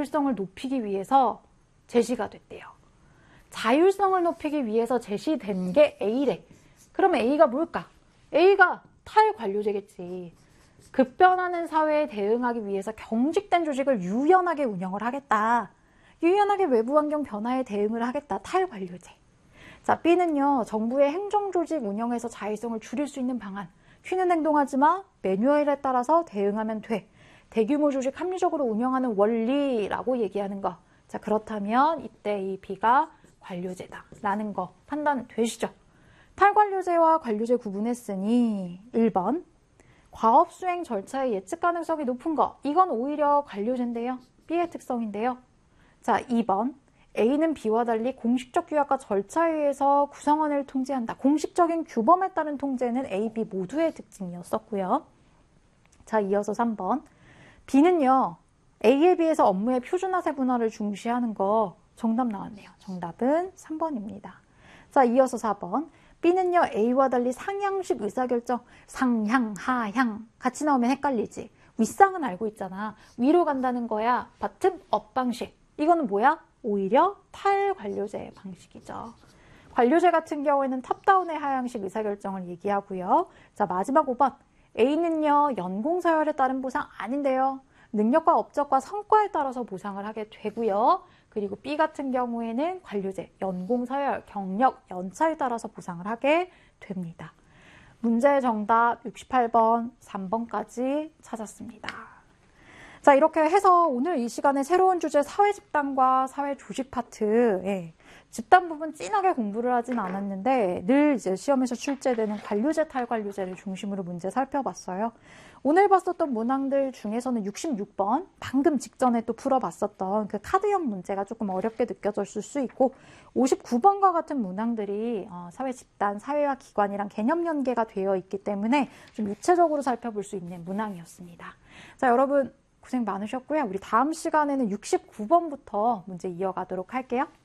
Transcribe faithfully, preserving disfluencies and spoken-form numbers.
자율성을 높이기 위해서 제시가 됐대요. 자율성을 높이기 위해서 제시된 게 A래. 그럼 A가 뭘까? A가 탈관료제겠지. 급변하는 사회에 대응하기 위해서 경직된 조직을 유연하게 운영을 하겠다. 유연하게 외부 환경 변화에 대응을 하겠다. 탈관료제. 자, B는요. 정부의 행정조직 운영에서 자율성을 줄일 수 있는 방안. 튀는 행동하지 마. 매뉴얼에 따라서 대응하면 돼. 대규모 조직 합리적으로 운영하는 원리라고 얘기하는 거. 자, 그렇다면 이때 이 B가 관료제다 라는 거 판단되시죠? 탈관료제와 관료제 구분했으니 일 번 과업 수행 절차의 예측 가능성이 높은 거. 이건 오히려 관료제인데요. B의 특성인데요. 자, 이 번 A는 B와 달리 공식적 규약과 절차에 의해서 구성원을 통제한다. 공식적인 규범에 따른 통제는 A, B 모두의 특징이었었고요. 자, 이어서 삼 번 B는요. A에 비해서 업무의 표준화 세분화를 중시하는 거. 정답 나왔네요. 정답은 삼 번입니다. 자, 이어서 사 번 B는요. A와 달리 상향식 의사결정, 상향, 하향 같이 나오면 헷갈리지. 윗상은 알고 있잖아. 위로 간다는 거야. 바텀 업 방식. 이거는 뭐야? 오히려 탈관료제 방식이죠. 관료제 같은 경우에는 탑다운의 하향식 의사결정을 얘기하고요. 자, 마지막 오 번 A는요. 연공서열에 따른 보상 아닌데요. 능력과 업적과 성과에 따라서 보상을 하게 되고요. 그리고 B 같은 경우에는 관료제, 연공서열, 경력, 연차에 따라서 보상을 하게 됩니다. 문제의 정답 육십팔 번, 삼 번까지 찾았습니다. 자, 이렇게 해서 오늘 이 시간에 새로운 주제 사회집단과 사회조직 파트, 예, 집단 부분 진하게 공부를 하진 않았는데 늘 이제 시험에서 출제되는 관료제, 탈관료제를 중심으로 문제 살펴봤어요. 오늘 봤었던 문항들 중에서는 육십육 번, 방금 직전에 또 풀어봤었던 그 카드형 문제가 조금 어렵게 느껴졌을 수 있고 오십구 번과 같은 문항들이 어, 사회 집단, 사회와 기관이랑 개념 연계가 되어 있기 때문에 좀 입체적으로 살펴볼 수 있는 문항이었습니다. 자, 여러분 고생 많으셨고요. 우리 다음 시간에는 육십구 번부터 문제 이어가도록 할게요.